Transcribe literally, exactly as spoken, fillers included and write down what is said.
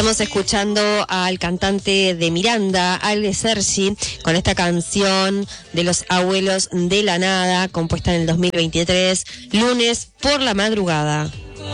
Estamos escuchando al cantante de Miranda, Ale Sergi, con esta canción de Los Abuelos de la Nada, compuesta en el dos mil veintitrés, Lunes por la madrugada.